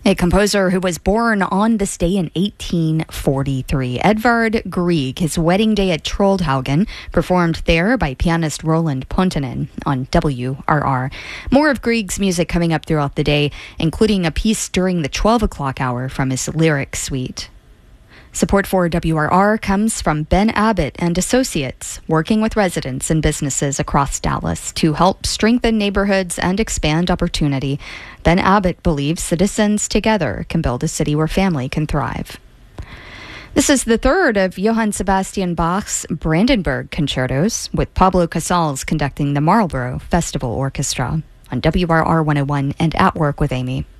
A composer who was born on this day in 1843, Edvard Grieg, his wedding day at Troldhaugen, performed there by pianist Roland Pontinen on WRR. More of Grieg's music coming up throughout the day, including a piece during the 12 o'clock hour from his lyric suite. Support for WRR comes from Ben Abbott and Associates, working with residents and businesses across Dallas to help strengthen neighborhoods and expand opportunity. Ben Abbott believes citizens together can build a city where family can thrive. This is the third of Johann Sebastian Bach's Brandenburg concertos, with Pablo Casals conducting the Marlborough Festival Orchestra on WRR 101 and At Work with Amy.